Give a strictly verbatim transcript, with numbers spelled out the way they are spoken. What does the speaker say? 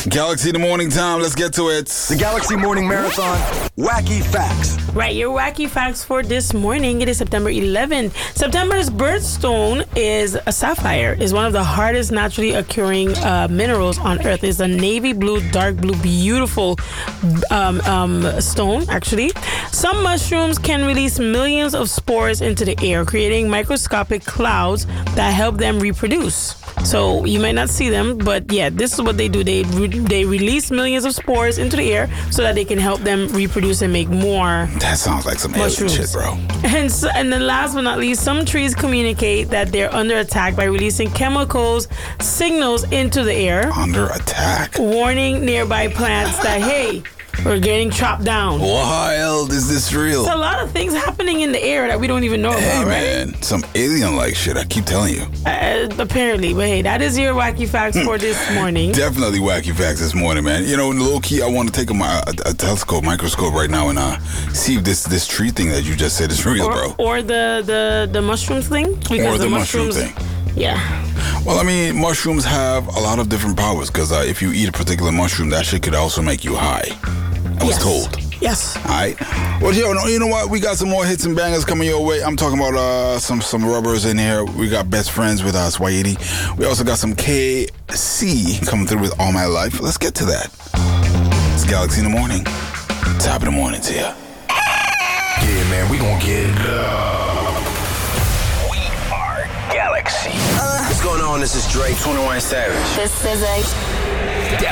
Galaxy in the morning time. Let's get to it. The Galaxy Morning Marathon. Wacky Facts. Right, your wacky facts for this morning. It is September eleventh. September's birthstone is a sapphire. Is one of the hardest naturally occurring uh, minerals on Earth. It's a navy blue, dark blue, beautiful um, um, stone, actually. Some mushrooms can release millions of spores into the air, creating microscopic clouds that help them reproduce. So you might not see them, but yeah, this is what they do. They re- they release millions of spores into the air so that they can help them reproduce and make more. That sounds like some alien shit, bro. And so, and then last but not least, some trees communicate that they're under attack by releasing chemicals, signals into the air. Under attack. Warning nearby plants that, hey, we're getting chopped down. Wild, is this real? There's a lot of things happening in the air that we don't even know hey, about, right? Hey, man, some alien-like shit, I keep telling you. Uh, apparently, but hey, that is your wacky facts for this morning. Definitely wacky facts this morning, man. You know, low-key, I want to take a, a, a telescope, microscope right now and uh, see if this this tree thing that you just said is real, or, bro. Or the, the, the mushrooms thing. Because or the, the mushroom mushrooms, thing. Yeah. Well, I mean, mushrooms have a lot of different powers because uh, if you eat a particular mushroom, that shit could also make you high. I was yes. told. Yes. All right. Well, yo, you know what? We got some more hits and bangers coming your way. I'm talking about uh, some some rubbers in here. We got Best Friends with uh, Swahili. We also got some K C coming through with All My Life. Let's get to that. It's Galaxy in the morning. Top of the morning to ya. Yeah, man, we gonna get it up. We are Galaxy. Uh, What's going on? This is Drake. twenty-one Savage. This is a